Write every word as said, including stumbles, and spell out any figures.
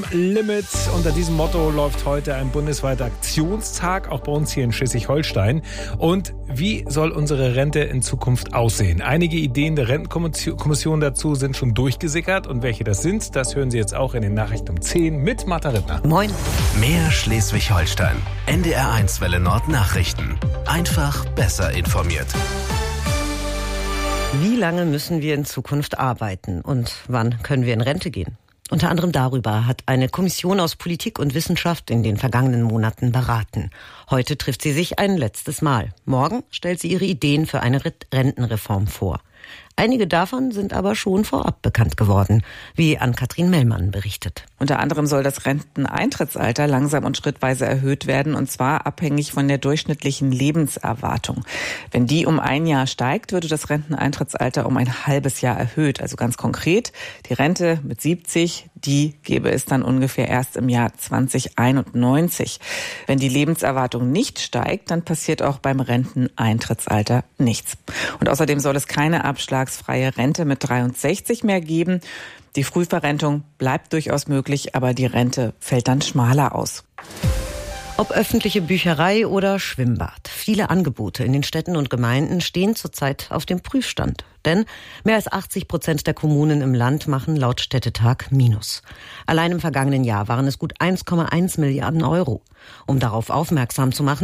Limit. Unter diesem Motto läuft heute ein bundesweiter Aktionstag, auch bei uns hier in Schleswig-Holstein. Und wie soll unsere Rente in Zukunft aussehen? Einige Ideen der Rentenkommission dazu sind schon durchgesickert. Und welche das sind, das hören Sie jetzt auch in den Nachrichten um zehn mit Martha Rittner. Moin. Mehr Schleswig-Holstein. N D R eins Welle Nord Nachrichten. Einfach besser informiert. Wie lange müssen wir in Zukunft arbeiten und wann können wir in Rente gehen? Unter anderem darüber hat eine Kommission aus Politik und Wissenschaft in den vergangenen Monaten beraten. Heute trifft sie sich ein letztes Mal. Morgen stellt sie ihre Ideen für eine Rentenreform vor. Einige davon sind aber schon vorab bekannt geworden, wie Ann-Kathrin Mellmann berichtet. Unter anderem soll das Renteneintrittsalter langsam und schrittweise erhöht werden, und zwar abhängig von der durchschnittlichen Lebenserwartung. Wenn die um ein Jahr steigt, würde das Renteneintrittsalter um ein halbes Jahr erhöht. Also ganz konkret, die Rente mit siebzig, die gäbe es dann ungefähr erst im Jahr zweitausendeinundneunzig. Wenn die Lebenserwartung nicht steigt, dann passiert auch beim Renteneintrittsalter nichts. Und außerdem soll es keine abschlagsfreie Rente mit dreiundsechzig mehr geben. Die Frühverrentung bleibt durchaus möglich, aber die Rente fällt dann schmaler aus. Ob öffentliche Bücherei oder Schwimmbad. Viele Angebote in den Städten und Gemeinden stehen zurzeit auf dem Prüfstand. Denn mehr als achtzig Prozent der Kommunen im Land machen laut Städtetag Minus. Allein im vergangenen Jahr waren es gut eins Komma eins Milliarden Euro. Um darauf aufmerksam zu machen,